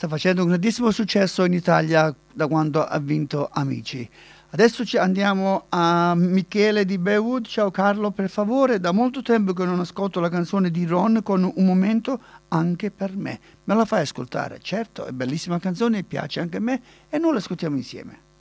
sta facendo un grandissimo successo in Italia da quando ha vinto Amici. Adesso andiamo a Michele di Bewood. Ciao Carlo, per favore, da molto tempo che non ascolto la canzone di Ron con Un momento anche per me. Me la fai ascoltare? Certo, è bellissima canzone, piace anche a me e noi la ascoltiamo insieme.